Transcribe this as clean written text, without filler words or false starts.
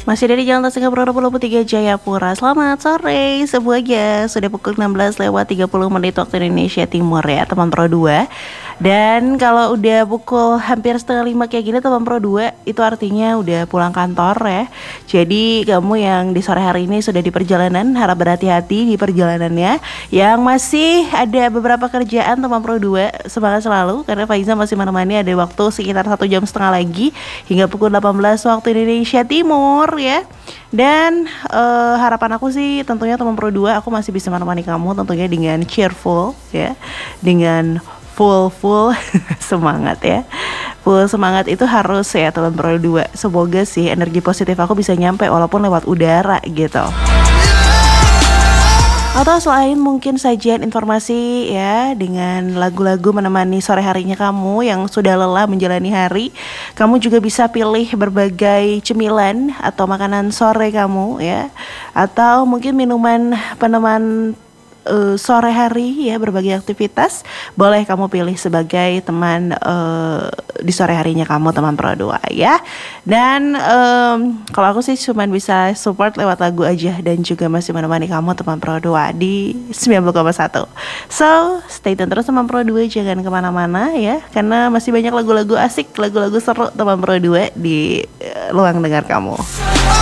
Masih dari Jalan Tasika Pro 23 Jayapura. Selamat sore semuanya. Sudah pukul 16:30 waktu Indonesia Timur ya teman Pro 2. Dan kalau udah pukul hampir setengah 5 kayak gini teman Pro 2, itu artinya udah pulang kantor ya. Jadi kamu yang di sore hari ini sudah di perjalanan, harap berhati-hati di perjalanannya. Yang masih ada beberapa kerjaan teman Pro 2, semangat selalu karena Faiza masih menemani, ada waktu sekitar 1,5 jam lagi hingga pukul 18 waktu Indonesia Timur ya. Dan harapan aku sih tentunya teman Pro 2, aku masih bisa menemani kamu tentunya dengan cheerful ya, dengan full semangat ya. Full semangat itu harus ya teman Pro 2. Semoga sih energi positif aku bisa nyampe walaupun lewat udara gitu. Atau selain mungkin sajian informasi ya, dengan lagu-lagu menemani sore harinya kamu yang sudah lelah menjalani hari, kamu juga bisa pilih berbagai cemilan atau makanan sore kamu ya, atau mungkin minuman peneman sore hari ya, berbagai aktivitas boleh kamu pilih sebagai teman di sore harinya kamu teman Pro 2 ya. Dan kalau aku sih cuma bisa support lewat lagu aja dan juga masih menemani kamu teman Pro 2 di 90,1. So stay tune terus teman Pro 2, jangan kemana-mana ya, karena masih banyak lagu-lagu asik, lagu-lagu seru teman Pro 2 di ruang dengar kamu.